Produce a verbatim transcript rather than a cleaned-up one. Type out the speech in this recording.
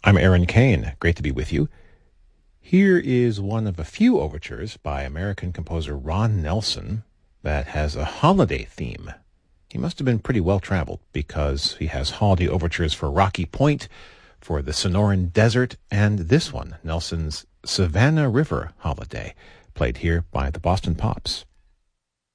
I'm Aaron Kane. Great to be with you. Here is one of a few overtures by American composer Ron Nelson that has a holiday theme. He must have been pretty well-traveled because he has holiday overtures for Rocky Point, for the Sonoran Desert, and this one, Nelson's Savannah River Holiday, played here by the Boston Pops.